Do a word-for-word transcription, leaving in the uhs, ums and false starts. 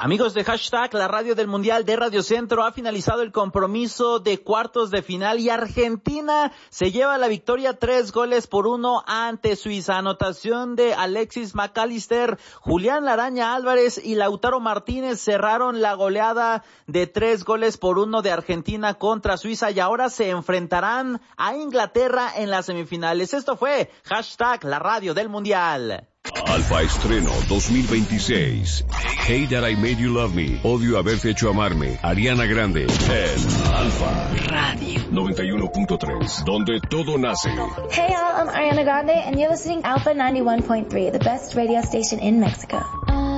Amigos de Hashtag, la radio del Mundial de Radio Centro ha finalizado el compromiso de cuartos de final y Argentina se lleva la victoria tres goles por uno ante Suiza. Anotación de Alexis McAllister, Julián Laraña Álvarez y Lautaro Martínez cerraron la goleada de tres goles por uno de Argentina contra Suiza y ahora se enfrentarán a Inglaterra en las semifinales. Esto fue Hashtag, la radio del Mundial. Alfa Estreno dos mil veintiséis. Hey That I Made You Love Me. Odio haberte hecho amarme. Ariana Grande. En Alfa Radio noventa y uno punto tres, donde todo nace. Hey all, I'm Ariana Grande and you're listening Alpha ninety-one point three, the best radio station in Mexico.